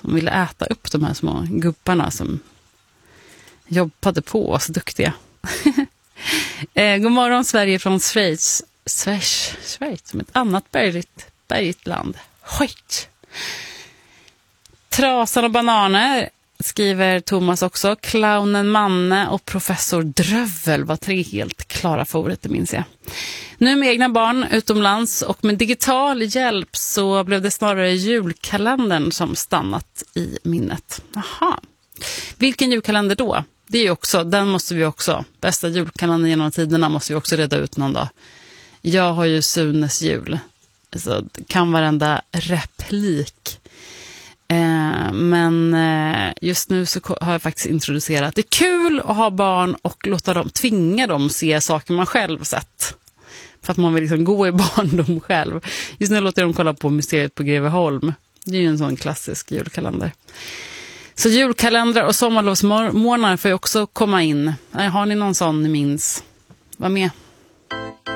som ville äta upp de här små gubbarna som jobbade på oss, duktiga. God morgon Sverige från Schweiz, som ett annat bergigt land. Skit. Trasan och bananer, skriver Thomas också. Clownen Manne och professor Drövel var 3 helt klara favorit, det minns jag. Nu med egna barn utomlands och med digital hjälp så blev det snarare julkalendern som stannat i minnet. Aha. Vilken julkalender då? Det är ju också, den måste vi också, bästa julkalendern genom tiderna måste vi också reda ut någon dag. Jag har ju Sunes jul, så kan varenda replik. Men just nu så har jag faktiskt introducerat. Det är kul att ha barn och tvinga dem se saker man själv sett. För att man vill liksom gå i barndom själv. Just nu låter jag dem kolla på Mysteriet på Greveholm. Det är ju en sån klassisk julkalender. Så julkalendrar och sommarlovsmånader får ju också komma in. Har ni någon sån ni minns? Var med.